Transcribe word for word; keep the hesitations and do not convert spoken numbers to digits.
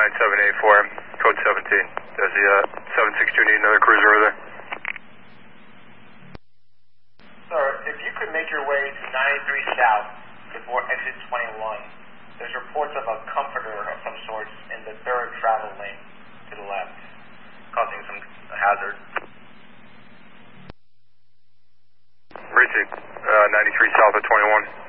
nine seven eight for him, code seventeen. Does the uh, seven six two need another cruiser over there? Sir, if you could make your way to ninety-three South before exit twenty-one, there's reports of a comforter of some sort in the third travel lane to the left, causing some hazard. Reaching uh, ninety-three South at twenty-one.